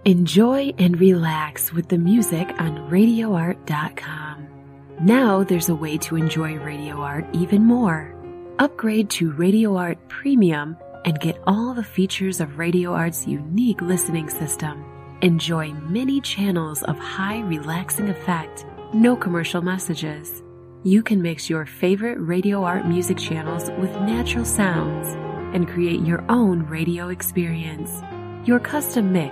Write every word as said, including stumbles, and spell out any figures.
Enjoy and relax with the music on radio art dot com. Now there's a way to enjoy Radio Art even more. Upgrade to Radio Art Premium and get all the features of Radio Art's unique listening system. Enjoy many channels of high relaxing effect, no commercial messages. You can mix your favorite Radio Art music channels with natural sounds and create your own radio experience. Your custom mix